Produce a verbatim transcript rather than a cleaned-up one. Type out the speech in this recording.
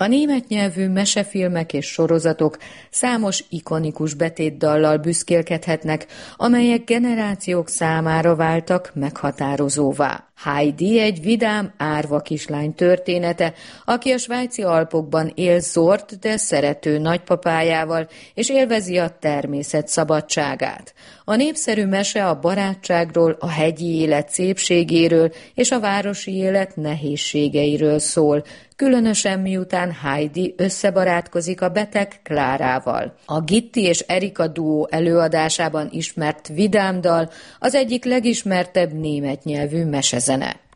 A német nyelvű mesefilmek és sorozatok számos ikonikus betétdallal büszkélkedhetnek, amelyek generációk számára váltak meghatározóvá. Heidi egy vidám árva kislány története, aki a svájci Alpokban él zord, de szerető nagypapájával, és élvezi a természet szabadságát. A népszerű mese a barátságról, a hegyi élet szépségéről és a városi élet nehézségeiről szól, különösen miután Heidi összebarátkozik a beteg Klárával. A Gitti és Erika duó előadásában ismert vidám dal az egyik legismertebb német nyelvű mesezene.